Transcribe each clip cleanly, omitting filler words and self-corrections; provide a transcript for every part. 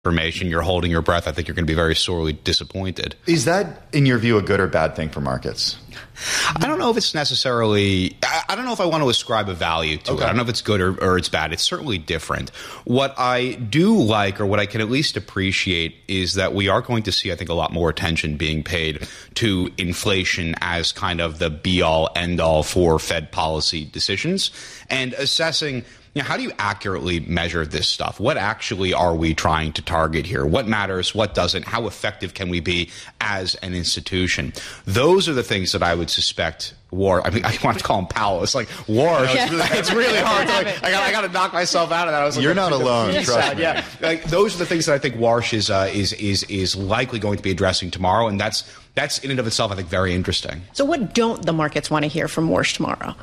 information, you're holding your breath. I think you're going to be very sorely disappointed. Is that, in your view, a good or bad thing for markets? I don't know if it's necessarily, I don't know if I want to ascribe a value to it. I don't know if it's good or it's bad. It's certainly different. What I do like, or what I can at least appreciate, is that we are going to see, I think, a lot more attention being paid to inflation as kind of the be-all, end-all for Fed policy decisions, and assessing, how do you accurately measure this stuff? What actually are we trying to target here? What matters? What doesn't? How effective can we be as an institution? Those are the things that I would suspect I want to call him Powell. It's like War. It's really hard. I got to knock myself out of that. I was like, you're not alone. Trust me. Yeah, those are the things that I think Warsh is likely going to be addressing tomorrow, and that's in and of itself, I think, very interesting. So what don't the markets want to hear from Warsh tomorrow?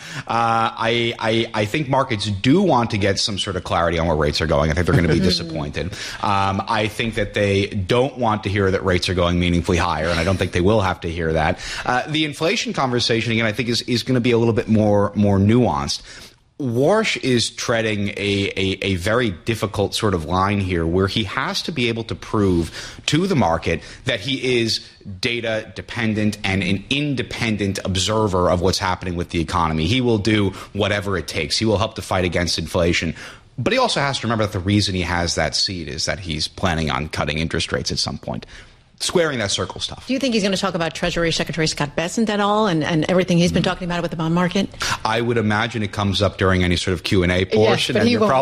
I think markets do want to get some sort of clarity on where rates are going. I think they're going to be disappointed. I think that they don't want to hear that rates are going meaningfully higher, and I don't think they will have to hear that. The inflation conversation, again, I think is going to be a little bit more nuanced. Warsh is treading a very difficult sort of line here, where he has to be able to prove to the market that he is data dependent and an independent observer of what's happening with the economy. He will do whatever it takes. He will help to fight against inflation. But he also has to remember that the reason he has that seat is that he's planning on cutting interest rates at some point. Squaring that circle stuff. Do you think he's going to talk about Treasury Secretary Scott Bessent at all and everything he's been talking about with the bond market? I would imagine it comes up during any sort of Q&A portion. Yes, but he won't.